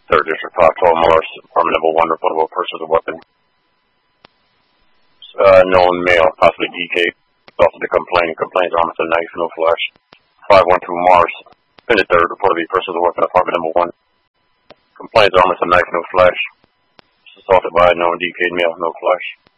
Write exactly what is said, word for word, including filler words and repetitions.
Third District five twelve Morris, apartment number one, reportable purchase of weapon. Uh, known male, possibly D K. Also the complaint, complaints armed with a knife, no flash. five one two Mars, Bennett third, reportedly purchase of weapon, apartment number one. Complaints armed with a knife, no flash. Assaulted by a known D K male, no flash.